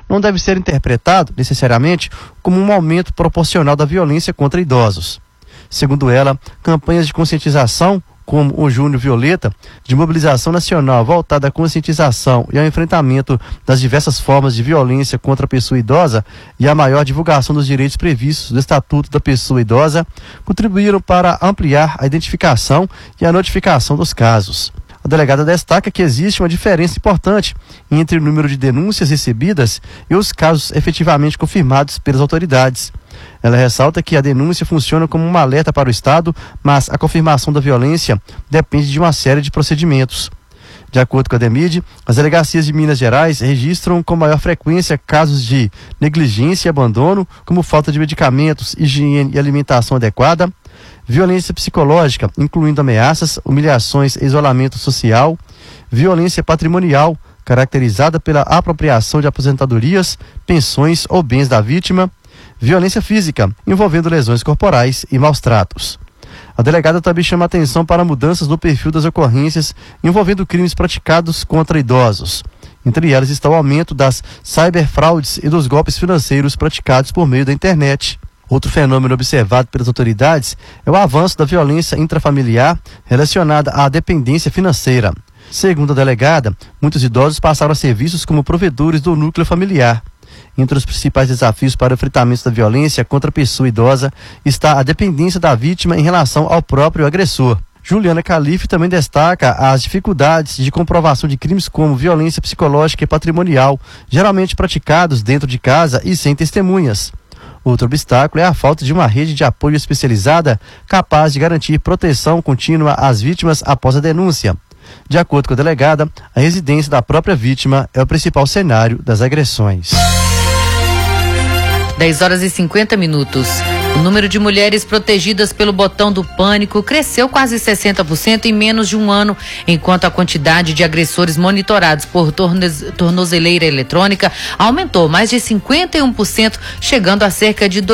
não deve ser interpretado necessariamente como um aumento proporcional da violência contra idosos. Segundo ela, campanhas de conscientização, como o Junho Violeta, de mobilização nacional voltada à conscientização e ao enfrentamento das diversas formas de violência contra a pessoa idosa e a maior divulgação dos direitos previstos do Estatuto da Pessoa Idosa, contribuíram para ampliar a identificação e a notificação dos casos. A delegada destaca que existe uma diferença importante entre o número de denúncias recebidas e os casos efetivamente confirmados pelas autoridades. Ela ressalta que a denúncia funciona como um alerta para o Estado, mas a confirmação da violência depende de uma série de procedimentos. De acordo com a DEMID, as delegacias de Minas Gerais registram com maior frequência casos de negligência e abandono, como falta de medicamentos, higiene e alimentação adequada, violência psicológica, incluindo ameaças, humilhações e isolamento social, violência patrimonial, caracterizada pela apropriação de aposentadorias, pensões ou bens da vítima, violência física, envolvendo lesões corporais e maus tratos. A delegada também chama atenção para mudanças no perfil das ocorrências envolvendo crimes praticados contra idosos. Entre elas está o aumento das cyberfraudes e dos golpes financeiros praticados por meio da internet. Outro fenômeno observado pelas autoridades é o avanço da violência intrafamiliar relacionada à dependência financeira. Segundo a delegada, muitos idosos passaram a ser vistos como provedores do núcleo familiar. Entre os principais desafios para o enfrentamento da violência contra a pessoa idosa está a dependência da vítima em relação ao próprio agressor. Juliana Calife também destaca as dificuldades de comprovação de crimes como violência psicológica e patrimonial, geralmente praticados dentro de casa e sem testemunhas. Outro obstáculo é a falta de uma rede de apoio especializada capaz de garantir proteção contínua às vítimas após a denúncia. De acordo com a delegada, a residência da própria vítima é o principal cenário das agressões. 10h50. O número de mulheres protegidas pelo botão do pânico cresceu quase 60% em menos de um ano, enquanto a quantidade de agressores monitorados por tornozeleira eletrônica aumentou mais de 51%, chegando a cerca de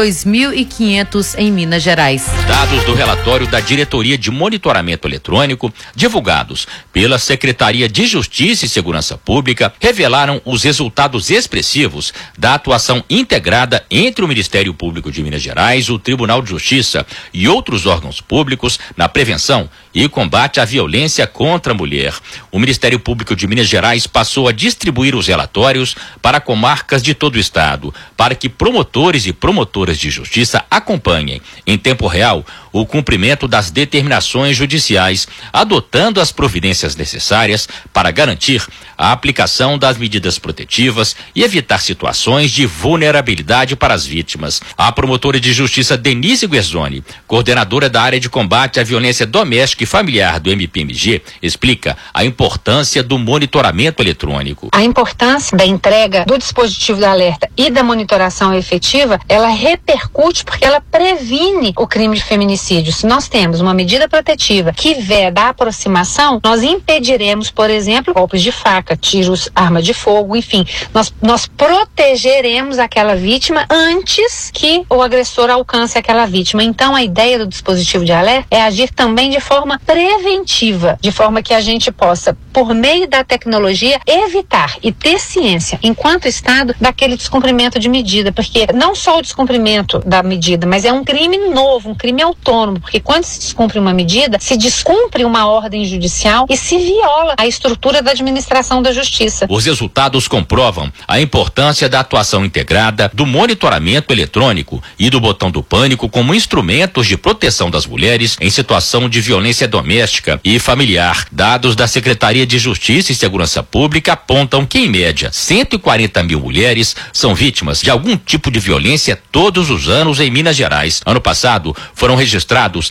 2.500 em Minas Gerais. Dados do relatório da Diretoria de Monitoramento Eletrônico, divulgados pela Secretaria de Justiça e Segurança Pública, revelaram os resultados expressivos da atuação integrada entre o Ministério Público de Minas Gerais, o Tribunal de Justiça e outros órgãos públicos na prevenção e combate à violência contra a mulher. O Ministério Público de Minas Gerais passou a distribuir os relatórios para comarcas de todo o estado, para que promotores e promotoras de justiça acompanhem, em tempo real, o cumprimento das determinações judiciais, adotando as providências necessárias para garantir a aplicação das medidas protetivas e evitar situações de vulnerabilidade para as vítimas. A promotora de justiça Denise Guerzoni, coordenadora da área de combate à violência doméstica e familiar do MPMG, explica a importância do monitoramento eletrônico. A importância da entrega do dispositivo de alerta e da monitoração efetiva, ela repercute porque ela previne o crime de feminicídio. Se nós temos uma medida protetiva que veda a aproximação, nós impediremos, por exemplo, golpes de faca, tiros, arma de fogo, enfim, nós protegeremos aquela vítima antes que o agressor alcance aquela vítima. Então, a ideia do dispositivo de alerta é agir também de forma preventiva, de forma que a gente possa, por meio da tecnologia, evitar e ter ciência, enquanto Estado, daquele descumprimento de medida, porque não só o descumprimento da medida, mas é um crime novo, um crime autônomo, porque quando se descumpre uma medida, se descumpre uma ordem judicial e se viola a estrutura da administração da justiça. Os resultados comprovam a importância da atuação integrada, do monitoramento eletrônico e do botão do pânico como instrumentos de proteção das mulheres em situação de violência doméstica e familiar. Dados da Secretaria de Justiça e Segurança Pública apontam que, em média, 140 mil mulheres são vítimas de algum tipo de violência todos os anos em Minas Gerais. Ano passado, foram registrados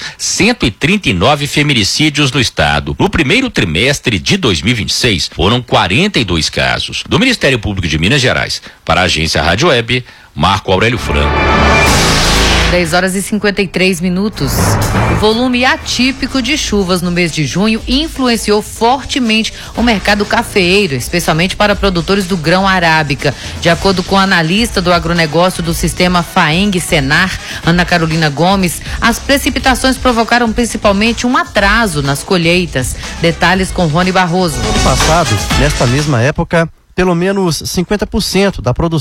139 feminicídios no estado. No primeiro trimestre de 2026, foram 42 casos. Do Ministério Público de Minas Gerais, para a agência Rádio Web, Marco Aurélio Franco. 10h53. O volume atípico de chuvas no mês de junho influenciou fortemente o mercado cafeeiro, especialmente para produtores do grão arábica. De acordo com a analista do agronegócio do sistema FAENG-Senar, Ana Carolina Gomes, as precipitações provocaram principalmente um atraso nas colheitas. Detalhes com Rony Barroso. No ano passado, nesta mesma época, pelo menos 50% da produção